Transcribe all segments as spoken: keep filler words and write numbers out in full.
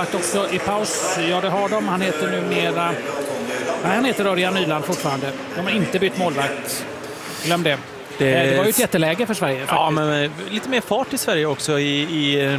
målvakt också i paus? Ja, det har de. Han heter numera... Nej, han heter Örjan Nyland fortfarande. De har inte bytt målvakt. Glöm det. Det, det var ju ett jätteläge för Sverige. Faktiskt. Ja, men lite mer fart i Sverige också i, i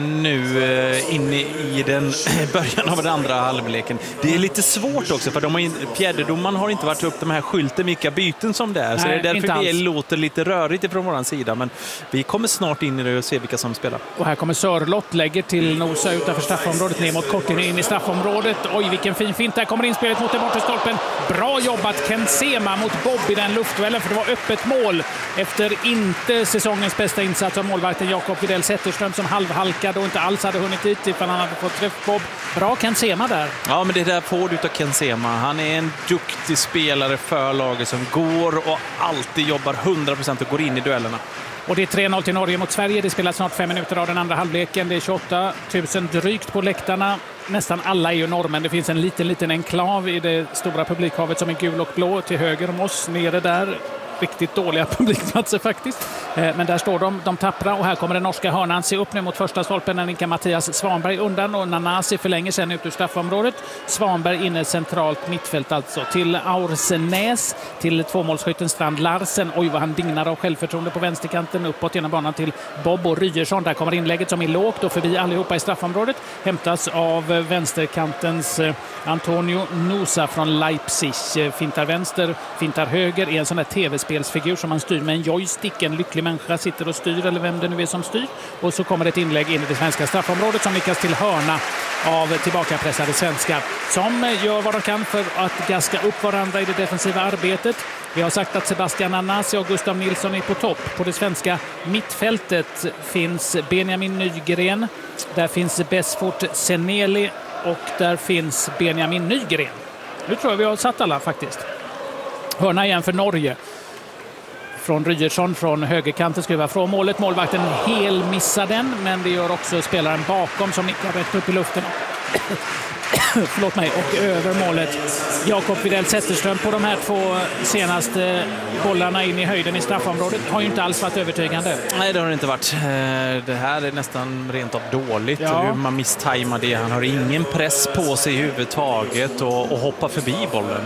nu inne i den början av den andra halvleken. Det är lite svårt också för de har in, fjärdedomaren har inte varit upp de här skylten vilka byten som det är. Nej, så det är därför det låter lite rörigt från vår sida. Men vi kommer snart in i det och se vilka som spelar. Och här kommer Sörlott, lägger till Nosa utanför straffområdet, ner mot Kortin in i straffområdet. Oj, vilken fin fint. Där kommer inspelet mot den bortre stolpen. Bra jobbat Ken Sema mot Bob i den luftduellen, för det var öppet mål. Efter inte säsongens bästa insats av målvakten Jakob Widell Zetterström som halvhalkade och inte alls hade hunnit dit ifall han hade fått träff Bob. Bra Ken Sema där. Ja, men det där får du av Ken Sema. Han är en duktig spelare för laget som går och alltid jobbar hundra procent och går in i duellerna. Och det är tre noll till Norge mot Sverige. Det spelas snart fem minuter av den andra halvleken. Det är tjugoåtta tusen drygt på läktarna. Nästan alla är ju norrmän. Det finns en liten, liten enklav i det stora publikhavet som är gul och blå till höger om oss. Nere där. Riktigt dåliga publikplatser faktiskt. Men där står de, de tappra, och här kommer den norska hörnan se upp nu mot första stolpen. När nickar Mattias Svanberg undan och Nanasi förlänger sen ut ur straffområdet. Svanberg inne centralt mittfält alltså. Till Aursnäs, till tvåmålsskytten Strand Larsen. Oj, vad han dignar av självförtroende på vänsterkanten. Uppåt genom banan till Bob och Rygersson. Där kommer inlägget som är lågt och förbi allihopa i straffområdet. Hämtas av vänsterkantens Antonio Nosa från Leipzig. Fintar vänster, fintar höger. Är en sån där tv-spelsfigur som man styr med en joystick. En lycklig människa sitter och styr, eller vem det nu är som styr. Och så kommer ett inlägg in i det svenska straffområdet som nickas till hörna av tillbakapressade svenskar som gör vad de kan för att gaska upp varandra i det defensiva arbetet. Vi har sagt att Sebastian Anasi och Gustav Nilsson är på topp. På det svenska mittfältet finns Benjamin Nygren. Där finns Besfort Seneli och där finns Benjamin Nygren. Nu tror jag vi har satt alla faktiskt. Hörna igen för Norge. Från Rygersson från högerkanten skruvar från målet. Målvakten hel missar den, men det gör också spelaren bakom som nickar rätt upp i luften. Förlåt mig, och över målet. Jakob Widell Zetterström på de här två senaste bollarna in i höjden i straffområdet har ju inte alls varit övertygande. Nej, det har det inte varit. Det här är nästan rent av dåligt. Ja. Hur man misstajmar det. Han har ingen press på sig i huvudtaget och, och hoppar förbi bollen.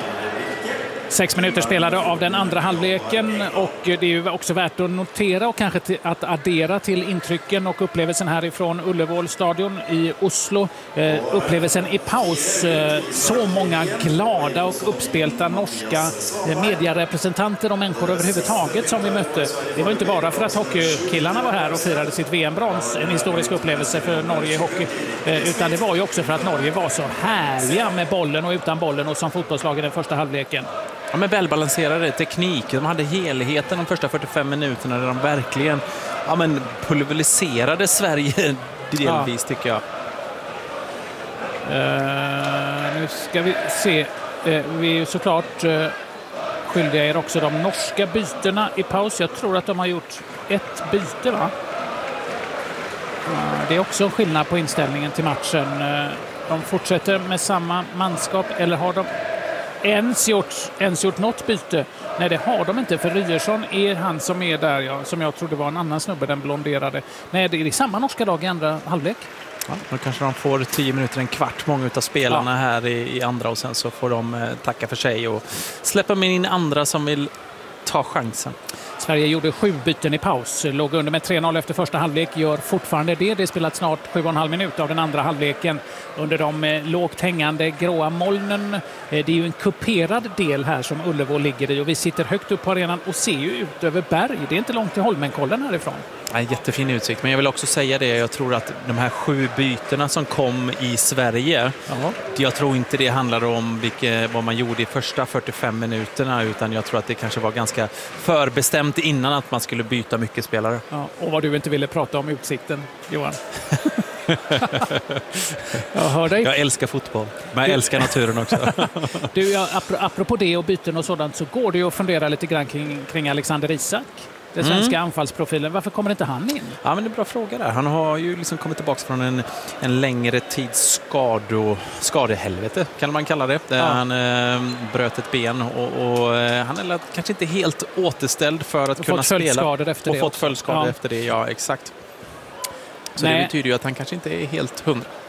Sex minuter spelade av den andra halvleken, och det är ju också värt att notera och kanske att addera till intrycken och upplevelsen härifrån Ullevål stadion i Oslo. Eh, upplevelsen i paus. Eh, så många glada och uppspelta norska eh, medierepresentanter och människor överhuvudtaget som vi mötte. Det var inte bara för att hockeykillarna var här och firade sitt V M-brons, en historisk upplevelse för Norge i hockey, eh, utan det var ju också för att Norge var så härliga med bollen och utan bollen och som fotbollslag i den första halvleken. Ja, men välbalanserade teknik. De hade helheten de första fyrtiofem minuterna där de verkligen ja, men pulveriserade Sverige delvis, ja. tycker jag. Uh, nu ska vi se. Uh, vi är såklart uh, skyldiga er också de norska bytena i paus. Jag tror att de har gjort ett byte, va? Uh, det är också en skillnad på inställningen till matchen. Uh, de fortsätter med samma manskap, eller har de ens gjort, ens gjort något byte? Nej, det har de inte, för Rygersson är han som är där, ja, som jag trodde var en annan snubbe, den blonderade. Nej, det är samma norska dag i andra halvlek. Ja, då kanske de får tio minuter, en kvart, många av spelarna ja. här i, i andra, och sen så får de eh, tacka för sig och släppa med in andra som vill ta chansen. Sverige gjorde sju byten i paus, låg under med tre noll efter första halvlek, gör fortfarande det. Det spelat snart sju och en halv minut av den andra halvleken under de eh, lågt hängande gråa molnen. Eh, det är ju en kuperad del här som Ullevål ligger i, och vi sitter högt upp på arenan och ser ju ut över berg. Det är inte långt till Holmenkollen härifrån. Ja, jättefin utsikt, men jag vill också säga det, jag tror att de här sju bytena som kom i Sverige, Aha. jag tror inte det handlar om vilka, vad man gjorde i första fyrtiofem minuterna, utan jag tror att det kanske var ganska förbestämt innan att man skulle byta mycket spelare. Ja, och vad du inte ville prata om utsikten, Johan. jag hör dig. Jag älskar fotboll, men jag älskar naturen också. du, ja, apropå det och byten och sådant, så går det ju att fundera lite grann kring, kring Alexander Isak. Den svenska mm. anfallsprofilen. Varför kommer inte han in? Ja, men det är en bra fråga där. Han har ju liksom kommit tillbaka från en, en längre tids skado, skadehelvete, kan man kalla det. Ja. Han eh, bröt ett ben och, och eh, han är kanske inte helt återställd för att och kunna spela. Efter och det fått följdskador ja. efter det, ja exakt. Så Nej. det betyder ju att han kanske inte är helt hundra.